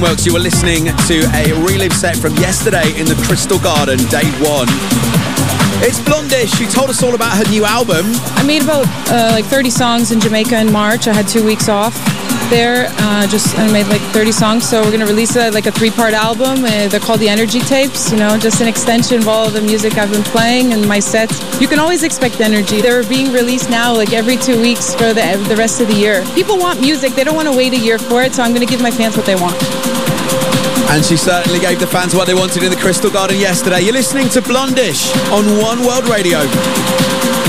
Welks, you were listening to a relive set from yesterday in the Crystal Garden, day one. It's Blondish. She told us all about her new album. I made about 30 songs in Jamaica in March. I had 2 weeks off there. I made 30 songs. So we're going to release a 3-part album. They're called the Energy Tapes. Just an extension of all of the music I've been playing and my sets. You can always expect energy. They're being released now every 2 weeks for the rest of the year. People want music. They don't want to wait a year for it. So I'm going to give my fans what they want. And she certainly gave the fans what they wanted in the Crystal Garden yesterday. You're listening to Blondish on One World Radio.